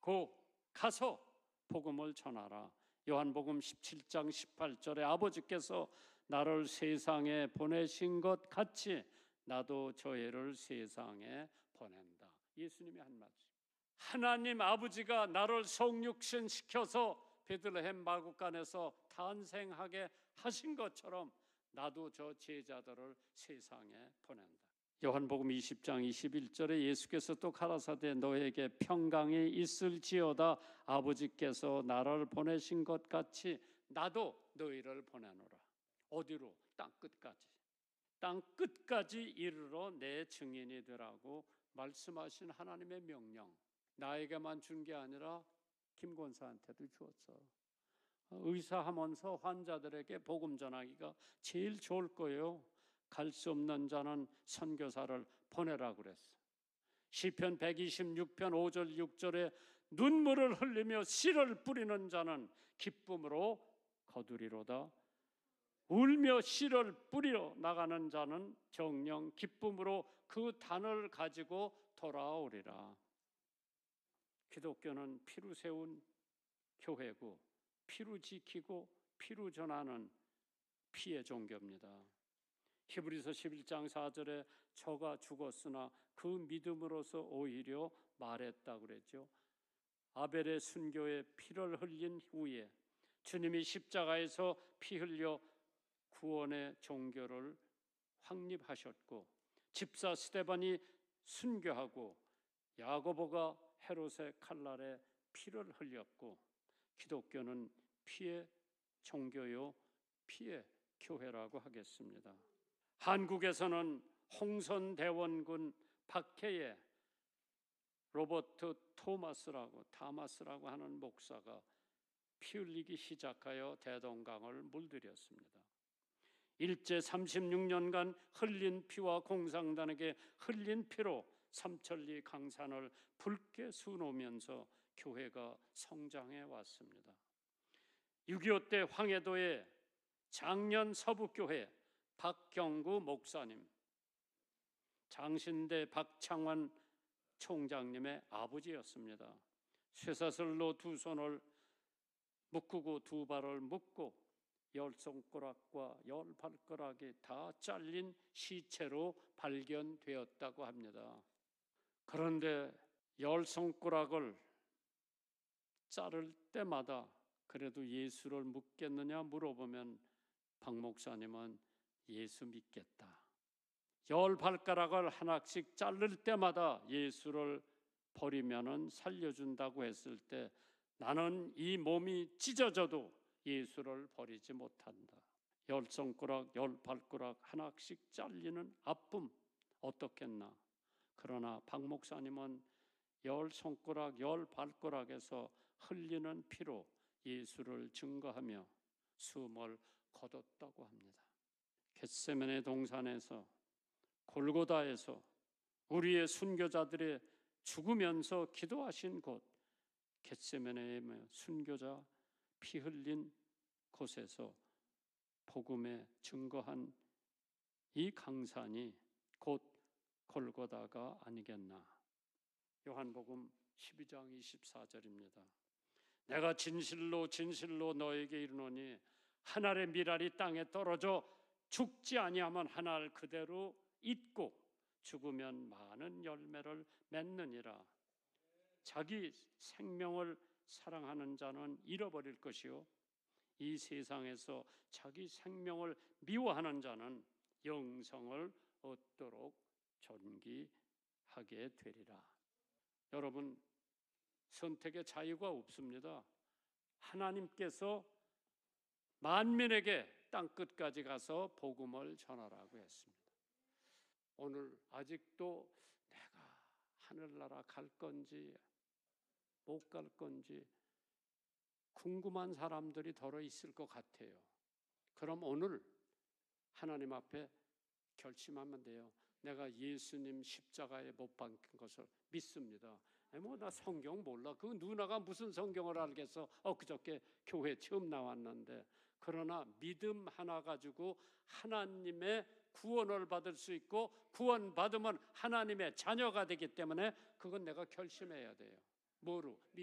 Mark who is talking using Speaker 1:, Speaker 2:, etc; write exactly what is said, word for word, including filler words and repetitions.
Speaker 1: 고 가서 복음을 전하라. 요한복음 십칠 장 십팔 절에 아버지께서 나를 세상에 보내신 것 같이 나도 저희를 세상에 보낸다. 예수님이 한 말씀. 하나님 아버지가 나를 성육신시켜서 베들레헴 마구간에서 탄생하게 하신 것처럼 나도 저 제자들을 세상에 보낸다. 요한복음 이십 장 이십일 절에 예수께서 또 가라사대 너에게 평강이 있을지어다. 아버지께서 나를 보내신 것 같이 나도 너희를 보내노라. 어디로? 땅 끝까지. 땅 끝까지 이르러 내 증인이 되라고 말씀하신 하나님의 명령, 나에게만 준 게 아니라 김 권사한테도 주었어. 의사하면서 환자들에게 복음 전하기가 제일 좋을 거예요. 갈 수 없는 자는 선교사를 보내라고 그랬어. 시편 백이십육 편 오 절 육 절에 눈물을 흘리며 씨를 뿌리는 자는 기쁨으로 거두리로다. 울며 씨를 뿌리러 나가는 자는 정녕 기쁨으로 그 단을 가지고 돌아오리라. 기독교는 피로 세운 교회고 피로 지키고 피로 전하는 피의 종교입니다. 히브리서 십일 장 사 절에 저가 죽었으나 그 믿음으로서 오히려 말했다고 그랬죠. 아벨의 순교에 피를 흘린 후에 주님이 십자가에서 피 흘려 구원의 종교를 확립하셨고, 집사 스데반이 순교하고 야고보가 헤롯의 칼날에 피를 흘렸고, 기독교는 피의 종교요 피의 교회라고 하겠습니다. 한국에서는 홍선대원군 박해에 로버트 토마스라고 다마스라고 하는 목사가 피 흘리기 시작하여 대동강을 물들였습니다. 일제 삼십육 년간 흘린 피와 공산당에게 흘린 피로 삼천리 강산을 붉게 수놓으면서 교회가 성장해 왔습니다. 육이오 때 황해도의 장년 서북교회 박경구 목사님, 장신대 박창환 총장님의 아버지였습니다. 쇠사슬로 두 손을 묶고 두 발을 묶고 열 손가락과 열 발가락이 다 잘린 시체로 발견되었다고 합니다. 그런데 열 손가락을 자를 때마다 그래도 예수를 믿겠느냐 물어보면 박 목사님은 예수 믿겠다. 열 발가락을 하나씩 자를 때마다 예수를 버리면은 살려준다고 했을 때 나는 이 몸이 찢어져도 예수를 버리지 못한다. 열 손가락, 열 발가락 하나씩 잘리는 아픔 어떻겠나. 그러나 박 목사님은 열 손가락, 열 발가락에서 흘리는 피로 예수를 증거하며 숨을 거뒀다고 합니다. 겟세마네 동산에서, 골고다에서 우리의 순교자들의 죽으면서 기도하신 곳, 겟세마네의 순교자 피 흘린 곳에서 복음에 증거한 이 강산이 곧 골고다가 아니겠나. 요한복음 십이 장 이십사 절입니다. 내가 진실로 진실로 너에게 이르노니 한 알의 밀알이 땅에 떨어져 죽지 아니하면 한 알 그대로 있고 죽으면 많은 열매를 맺느니라. 자기 생명을 사랑하는 자는 잃어버릴 것이요 이 세상에서 자기 생명을 미워하는 자는 영생을 얻도록 존귀하게 되리라. 여러분, 선택의 자유가 없습니다. 하나님께서 만민에게 땅끝까지 가서 복음을 전하라고 했습니다. 오늘 아직도 내가 하늘나라 갈 건지 못 갈 건지 궁금한 사람들이 더러 있을 것 같아요. 그럼 오늘 하나님 앞에 결심하면 돼요. 내가 예수님 십자가에 못 박힌 것을 믿습니다. 뭐 나 성경 몰라. 그 누나가 무슨 성경을 알겠어. 엊그저께 교회 처음 나왔는데. 그러나 믿음 하나 가지고 하나님의 구원을 받을 수 있고 구원 받으면 하나님의 자녀가 되기 때문에 그건 내가 결심해야 돼요. 뭐로?